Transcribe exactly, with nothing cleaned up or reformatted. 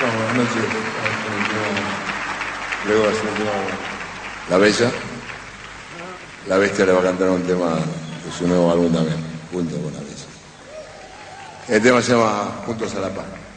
No, buenas noches. Luego de hacer un tema, La Bella. La Bestia le va a cantar un tema de su nuevo álbum también, junto con La Bella. El tema se llama Juntos a la Paz.